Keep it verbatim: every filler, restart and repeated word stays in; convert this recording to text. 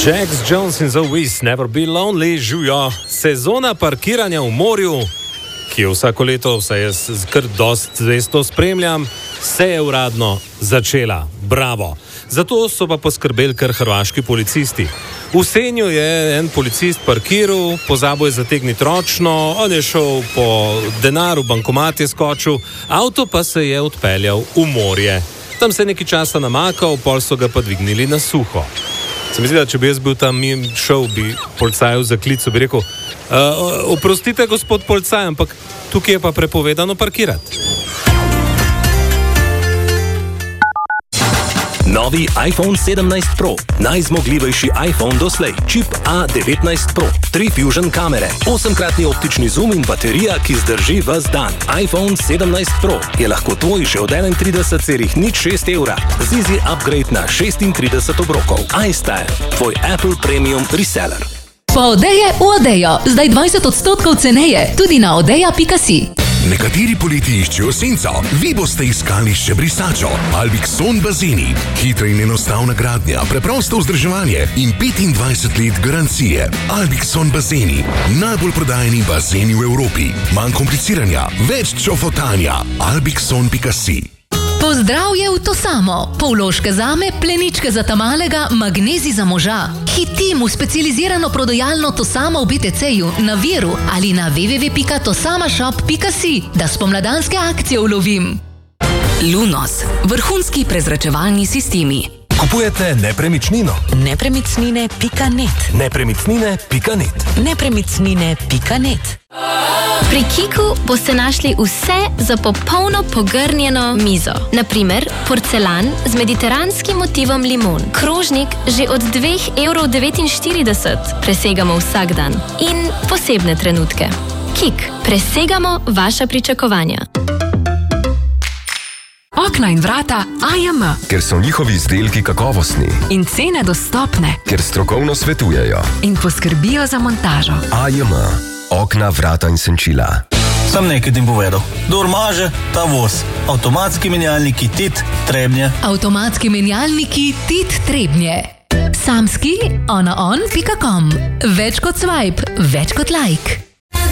Jax Jones in The Wiz, Never Be Lonely, živijo. Sezona parkiranja v morju, ki jo vsako leto, vsaj jaz kar dost zvesto spremljam, se je uradno začela. Bravo! Zato so pa poskrbeli kar hrvaški policisti. V Senju je en policist parkiral, pozabil je zategniti ročno, on je šel po denar, v bankomat je skočil, avto pa se je odpeljal v morje. Tam se je nekaj časa namakal, pol so ga pa dvignili na suho. Se mi zdi, da če bi jaz bil tam in šel, bi policaju zaklical, bi rekel, uh, oprostite, gospod policaj, ampak tukaj je pa prepovedano parkirati. Novi iPhone sedemnajst Pro, najzmogljivejši iPhone doslej, čip A devetnajst Pro, tri Fusion kamere, osemkratni optični zoom in baterija, ki zdrži ves dan. iPhone sedemnajst Pro je lahko tvoj že od enaintrideset celih nič šest evra, z easy upgrade na šestintrideset obrokov. iStyle, tvoj Apple Premium reseller. Pa Odeje v Odejo, zdaj dvajset odstotkov ceneje, tudi na odeja pika si. Nekateri poleti iščejo senco, vi boste iskali še brisačo. Albixon bazeni, hitra in enostavna gradnja, preprosto vzdrževanje in petindvajset let garancije. Albixon bazeni, najbolj prodajeni bazeni v Evropi. Manj kompliciranja, več čofotanja. albixon pika si. Pozdravje v to samo. Polloške zame, pleničke za tamalega, magnezi za moža. Hitim v specializirano prodajalno To samo v B T C-ju, na Viru ali na w w w pika tosamashop pika si, da spomladanske akcije ulovim. Lunos. Vrhunski prezračevalni sistemi. Kupujete nepremičnino? nepremičnine pika net. Nepremičnine pika net. nepremičnine pika net. Pri Kiku boste našli vse za popolno pogrnjeno mizo. Naprimer, porcelan z mediteranskim motivom limon. Krožnik že od dve evri devetinštirideset. Presegamo vsak dan. In posebne trenutke. Kik. Presegamo vaša pričakovanja. Okna in vrata A J M. Ker so njihovi izdelki kakovostni. In cene dostopne. Ker strokovno svetujejo. In poskrbijo za montažo. A J M. Okna, vrata in senčila. Sam nekaj tim povedal. Kdor maže, ta voz. Avtomatski menjalniki Tit Trebnje. Avtomatski menjalniki Tit Trebnje. Samski, ona on pika com. Več kot swipe, več kot like.